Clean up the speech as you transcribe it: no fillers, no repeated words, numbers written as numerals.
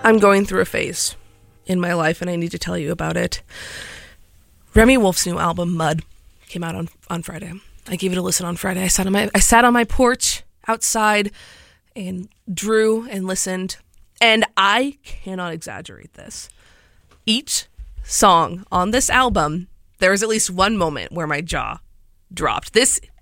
I'm going through a phase in my life, and I need to tell you about it. Remy Wolf's new album, Mud, came out on Friday. I gave it a listen on Friday. I sat on my porch outside and drew and listened, and I cannot exaggerate this. Each song on this album, there was at least one moment where my jaw dropped. This